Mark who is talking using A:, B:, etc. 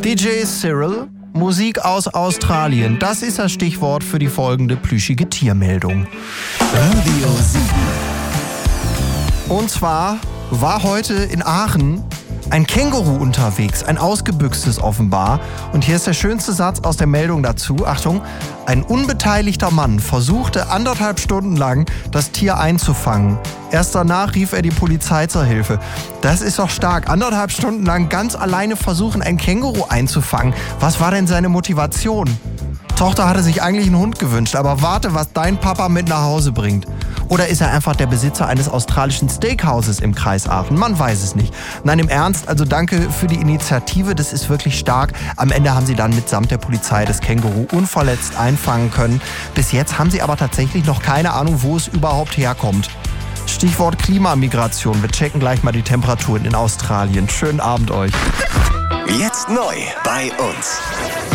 A: DJ Cyril, Musik aus Australien. Das ist das Stichwort für die folgende plüschige Tiermeldung.
B: Radio 7.
A: Und zwar war heute in Aachen ein Känguru unterwegs, ein ausgebüchstes offenbar. Und hier ist der schönste Satz aus der Meldung dazu. Achtung, ein unbeteiligter Mann versuchte 1,5 Stunden lang, das Tier einzufangen. Erst danach rief er die Polizei zur Hilfe. Das ist doch stark. 1,5 Stunden lang ganz alleine versuchen, ein Känguru einzufangen. Was war denn seine Motivation? Tochter hatte sich eigentlich einen Hund gewünscht, aber warte, was dein Papa mit nach Hause bringt. Oder ist er einfach der Besitzer eines australischen Steakhauses im Kreis Aachen? Man weiß es nicht. Nein, im Ernst, also danke für die Initiative, das ist wirklich stark. Am Ende haben sie dann mitsamt der Polizei das Känguru unverletzt einfangen können. Bis jetzt haben sie aber tatsächlich noch keine Ahnung, wo es überhaupt herkommt. Stichwort Klimamigration. Wir checken gleich mal die Temperaturen in Australien. Schönen Abend euch.
B: Jetzt neu bei uns.